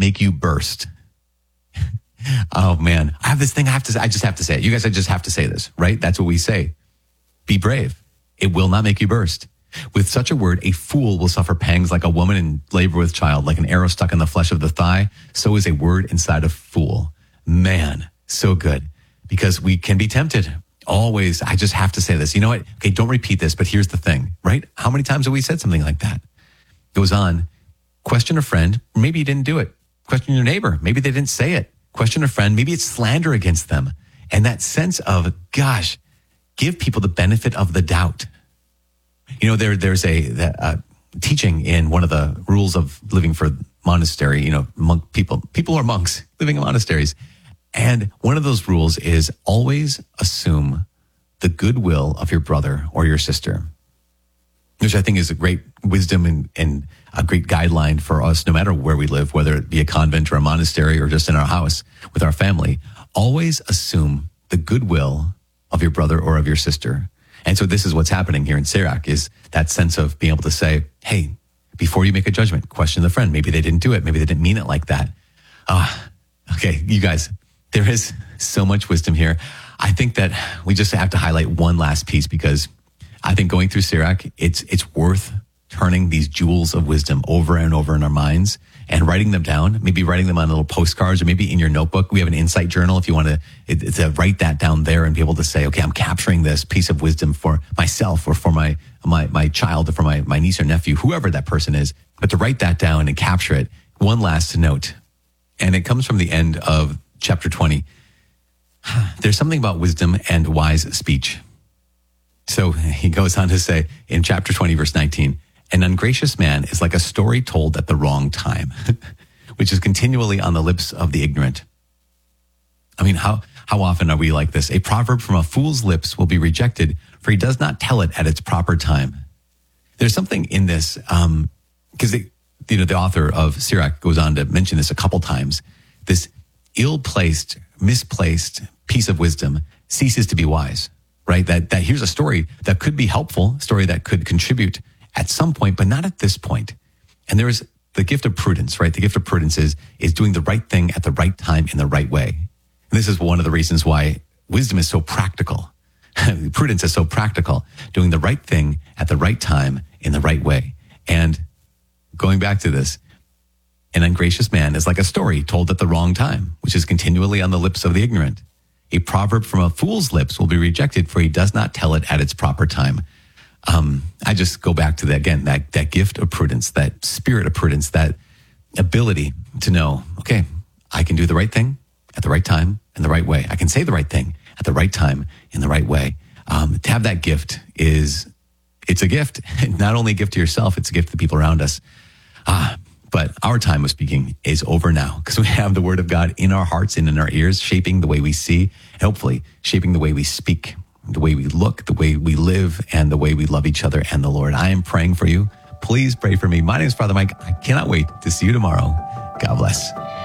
make you burst. Oh man, I have this thing I just have to say it. You guys, I just have to say this, right? That's what we say. Be brave. It will not make you burst. With such a word, a fool will suffer pangs like a woman in labor with child, like an arrow stuck in the flesh of the thigh. So is a word inside a fool. Man, so good. Because we can be tempted. Always, I just have to say this. You know what? Okay, don't repeat this, but here's the thing, right? How many times have we said something like that? Goes on, question a friend, maybe you didn't do it. Question your neighbor, maybe they didn't say it. Question a friend, maybe it's slander against them. And that sense of, gosh, give people the benefit of the doubt. You know, there's a teaching in one of the rules of living for monastery, you know, monk people who are monks living in monasteries. And one of those rules is always assume the goodwill of your brother or your sister, which I think is a great wisdom and a great guideline for us, no matter where we live, whether it be a convent or a monastery or just in our house with our family. Always assume the goodwill of your brother or of your sister. And so this is what's happening here in Sirach, is that sense of being able to say, hey, before you make a judgment, question the friend. Maybe they didn't do it. Maybe they didn't mean it like that. Okay, you guys, there is so much wisdom here. I think that we just have to highlight one last piece, because I think going through Sirach, it's worth turning these jewels of wisdom over and over in our minds and writing them down, maybe writing them on little postcards or maybe in your notebook. We have an insight journal if you want to write that down there and be able to say, okay, I'm capturing this piece of wisdom for myself or for my child or for my niece or nephew, whoever that person is, but to write that down and capture it. One last note, and it comes from the end of chapter 20. There's something about wisdom and wise speech. So he goes on to say in chapter 20, verse 19, an ungracious man is like a story told at the wrong time, which is continually on the lips of the ignorant. I mean, how often are we like this? A proverb from a fool's lips will be rejected, for he does not tell it at its proper time. There's something in this, because the author of Sirach goes on to mention this a couple times. This ill-placed, misplaced piece of wisdom ceases to be wise, right? That here's a story that could be helpful, a story that could contribute at some point, but not at this point. And there is the gift of prudence, right? The gift of prudence is doing the right thing at the right time in the right way. And this is one of the reasons why wisdom is so practical. Prudence is so practical, doing the right thing at the right time in the right way. And going back to this, an ungracious man is like a story told at the wrong time, which is continually on the lips of the ignorant. A proverb from a fool's lips will be rejected, for he does not tell it at its proper time. I just go back to that again, that gift of prudence, that spirit of prudence, that ability to know, okay, I can do the right thing at the right time in the right way. I can say the right thing at the right time in the right way. To have that gift it's a gift, not only a gift to yourself, it's a gift to the people around us. But our time of speaking is over now, because we have the word of God in our hearts and in our ears, shaping the way we see, hopefully shaping the way we speak, the way we look, the way we live, and the way we love each other and the Lord. I am praying for you. Please pray for me. My name is Father Mike. I cannot wait to see you tomorrow. God bless.